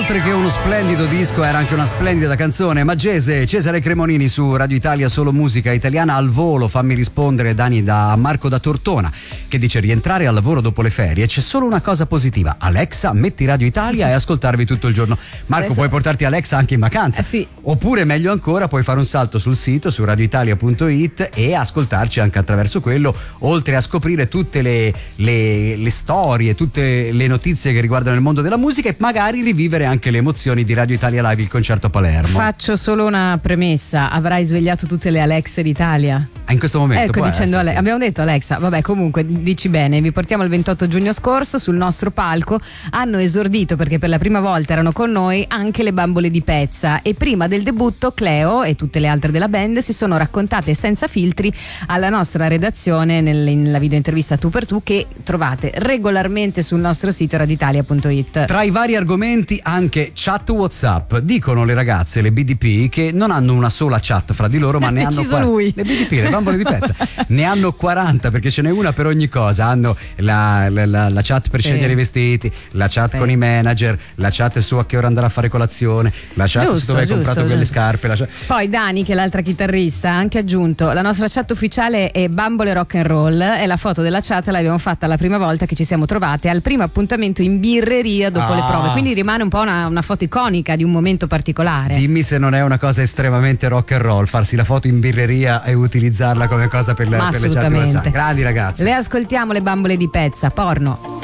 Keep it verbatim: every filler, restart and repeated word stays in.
Oltre che uno splendido disco era anche una splendida canzone. Maggese, Cesare Cremonini su Radio Italia, solo musica italiana. Al volo fammi rispondere Dani da Marco da Tortona, che dice: rientrare al lavoro dopo le ferie, c'è solo una cosa positiva: Alexa, metti Radio Italia e ascoltarvi tutto il giorno. Marco, adesso puoi portarti Alexa anche in vacanza, eh sì. Oppure meglio ancora puoi fare un salto sul sito su radio italia punto it e ascoltarci anche attraverso quello, oltre a scoprire tutte le, le, le storie, tutte le notizie che riguardano il mondo della musica e magari rivivere anche le emozioni di Radio Italia Live, il concerto a Palermo. Faccio solo una premessa: avrai svegliato tutte le Alexe d'Italia? Ah, in questo momento ecco, dicendo essere, Ale- sì. abbiamo detto Alexa, vabbè, comunque dici bene. Vi portiamo il ventotto giugno scorso sul nostro palco. Hanno esordito, perché per la prima volta erano con noi, anche le Bambole di Pezza, e prima del debutto Cleo e tutte le altre della band si sono raccontate senza filtri alla nostra redazione nel, nella video intervista tu per tu, che trovate regolarmente sul nostro sito radio italia punto it. Tra i vari argomenti anche chat WhatsApp. Dicono le ragazze, le B D P, che non hanno una sola chat fra di loro, ma ne hanno deciso lui. Le B D P, le Bambole di Pezza, ne hanno quaranta, perché ce n'è una per ogni cosa. Hanno la, la, la, la chat per sì. scegliere i vestiti, la chat sì. con i manager, la chat su a che ora andare a fare colazione, la chat giusto, su dove hai giusto, comprato giusto. quelle scarpe, la chat... Poi Dani, che è l'altra chitarrista, ha anche aggiunto: la nostra chat ufficiale è Bambole Rock and Roll, e la foto della chat l'abbiamo fatta la prima volta che ci siamo trovate al primo appuntamento in birreria dopo Ah. le prove, quindi rimane un po' una, una foto iconica di un momento particolare. Dimmi se non è una cosa estremamente rock and roll farsi la foto in birreria e utilizzarla come cosa per, le, Ma per le chat assolutamente. WhatsApp. Grandi ragazzi. Le ascoltiamo le Bambole di Pezza, porno.